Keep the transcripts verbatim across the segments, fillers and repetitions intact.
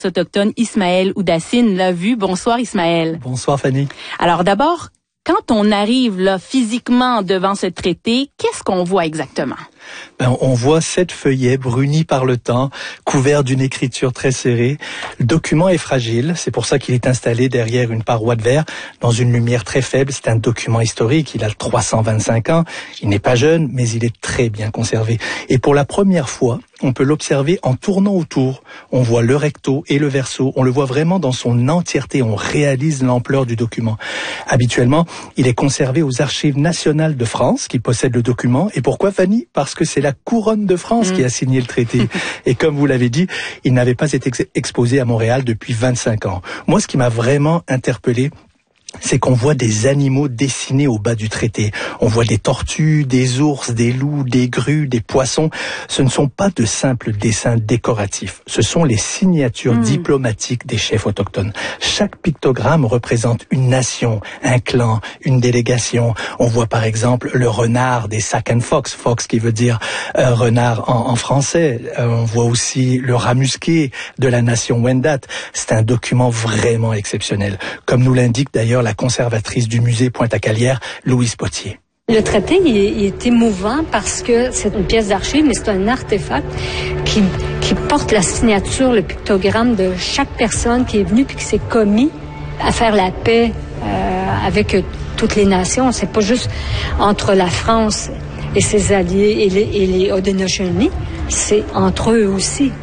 autochtone Ismaël Oudassine l'a vu. Bonsoir Ismaël. Bonsoir Fanny. Alors d'abord, quand on arrive là physiquement devant ce traité, qu'est-ce qu'on voit exactement? Ben, on voit sept feuillets brunis par le temps, couverts d'une écriture très serrée. Le document est fragile, c'est pour ça qu'il est installé derrière une paroi de verre, dans une lumière très faible. C'est un document historique, il a trois cent vingt-cinq ans, il n'est pas jeune, mais il est très bien conservé. Et pour la première fois, on peut l'observer en tournant autour. On voit le recto et le verso, on le voit vraiment dans son entièreté, on réalise l'ampleur du document. Habituellement, il est conservé aux Archives nationales de France, qui possèdent le document. Et pourquoi, Fanny? Parce que c'est la couronne de France mmh. qui a signé le traité. Et comme vous l'avez dit, il n'avait pas été ex- exposé à Montréal depuis vingt-cinq ans. Moi, ce qui m'a vraiment interpellé, c'est qu'on voit des animaux dessinés au bas du traité. On voit des tortues, des ours, des loups, des grues, des poissons. Ce ne sont pas de simples dessins décoratifs. Ce sont les signatures mmh. diplomatiques des chefs autochtones. Chaque pictogramme représente une nation, un clan, une délégation. On voit par exemple le renard des Sac and Fox, Fox qui veut dire euh, renard en, en français. Euh, on voit aussi le rat musqué de la nation Wendat. C'est un document vraiment exceptionnel. Comme nous l'indique d'ailleurs la conservatrice du musée Pointe-à-Calière, Louise Potier. Le traité, il est, il est émouvant parce que c'est une pièce d'archive, mais c'est un artefact qui, qui porte la signature, le pictogramme de chaque personne qui est venue puis qui s'est commis à faire la paix euh, avec toutes les nations. C'est pas juste entre la France et ses alliés et les, et les Haudenosaunee, c'est entre eux aussi.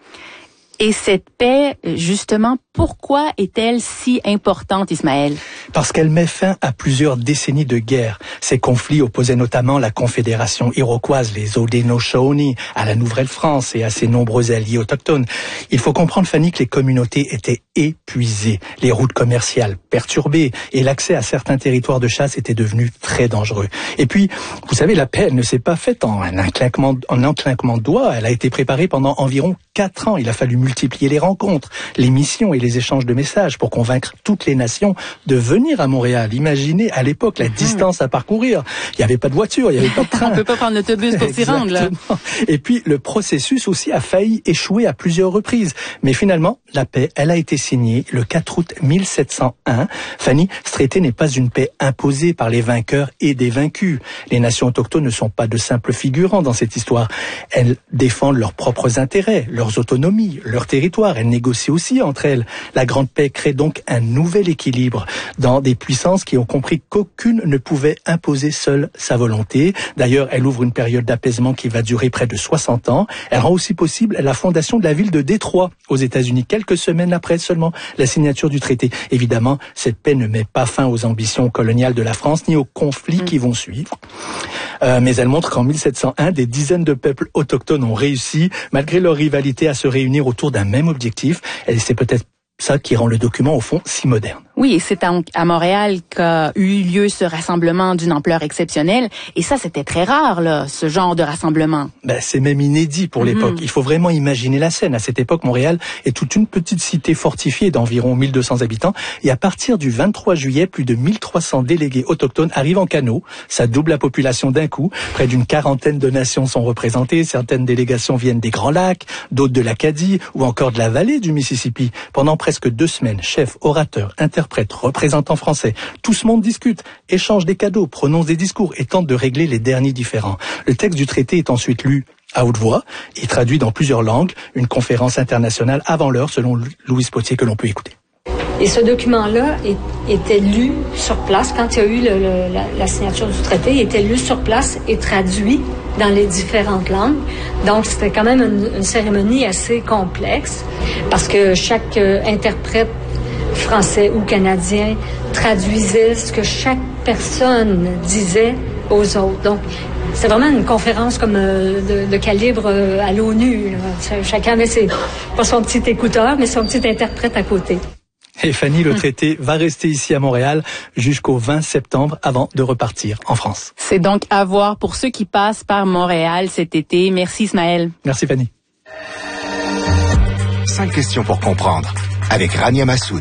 Et cette paix, justement, pourquoi est-elle si importante, Ismaël? Parce qu'elle met fin à plusieurs décennies de guerre. Ces conflits opposaient notamment la Confédération iroquoise, les Haudenosaunee, à la Nouvelle-France et à ses nombreux alliés autochtones. Il faut comprendre, Fanny, que les communautés étaient épuisées, les routes commerciales perturbées et l'accès à certains territoires de chasse était devenu très dangereux. Et puis, vous savez, la paix, elle ne s'est pas faite en un claquement, en un claquement de doigts. Elle a été préparée pendant environ quatre ans. Il a fallu multiplier les rencontres, les missions et les échanges de messages pour convaincre toutes les nations de venir à Montréal. Imaginez à l'époque la mmh. distance à parcourir. Il n'y avait pas de voiture, il n'y avait pas de train. On peut pas prendre l'autobus pour s'y rendre, là. Et puis, le processus aussi a failli échouer à plusieurs reprises. Mais finalement, la paix, elle a été signée le quatre août mille sept cent un. Fanny, ce traité n'est pas une paix imposée par les vainqueurs et des vaincus. Les nations autochtones ne sont pas de simples figurants dans cette histoire. Elles défendent leurs propres intérêts, leurs autonomies, leur territoire. Elles négocient aussi entre elles. La Grande Paix crée donc un nouvel équilibre dans des puissances qui ont compris qu'aucune ne pouvait imposer seule sa volonté. D'ailleurs, elle ouvre une période d'apaisement qui va durer près de soixante ans. Elle rend aussi possible la fondation de la ville de Détroit aux États-Unis, quelques semaines après seulement la signature du traité. Évidemment, cette paix ne met pas fin aux ambitions coloniales de la France ni aux conflits mmh. qui vont suivre. Euh, mais elle montre qu'en mille sept cent un, des dizaines de peuples autochtones ont réussi, malgré leur rivalité, à se réunir autour d'un même objectif. Et c'est peut-être ça qui rend le document, au fond, si moderne. Oui, et c'est à, à Montréal qu'a eu lieu ce rassemblement d'une ampleur exceptionnelle. Et ça, c'était très rare, là, ce genre de rassemblement. Ben, c'est même inédit pour mm-hmm. l'époque. Il faut vraiment imaginer la scène. À cette époque, Montréal est toute une petite cité fortifiée d'environ mille deux cents habitants. Et à partir du vingt-trois juillet, plus de mille trois cents délégués autochtones arrivent en canot. Ça double la population d'un coup. Près d'une quarantaine de nations sont représentées. Certaines délégations viennent des Grands Lacs, d'autres de l'Acadie ou encore de la vallée du Mississippi. Pendant presque deux semaines, chefs, orateurs, interprètes, représentants français, tout ce monde discute, échange des cadeaux, prononce des discours et tente de régler les derniers différends. Le texte du traité est ensuite lu à haute voix et traduit dans plusieurs langues, une conférence internationale avant l'heure selon Louise Potier que l'on peut écouter. Et ce document-là est, était lu sur place, quand il y a eu le, le, la, la signature du traité, il était lu sur place et traduit dans les différentes langues. Donc, c'était quand même une, une cérémonie assez complexe parce que chaque euh, interprète français ou canadien traduisait ce que chaque personne disait aux autres. Donc, c'est vraiment une conférence comme euh, de, de calibre euh, à l'ONU. Là. Chacun avait ses, pas son petit écouteur, mais son petit interprète à côté. Et Fanny, le traité va rester ici à Montréal jusqu'au vingt septembre avant de repartir en France. C'est donc à voir pour ceux qui passent par Montréal cet été. Merci Ismaël. Merci Fanny. Cinq questions pour comprendre avec Rania Massoud.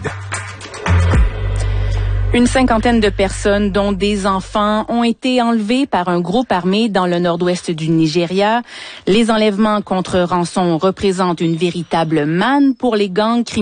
Une cinquantaine de personnes, dont des enfants, ont été enlevés par un groupe armé dans le nord-ouest du Nigeria. Les enlèvements contre rançon représentent une véritable manne pour les gangs criminels.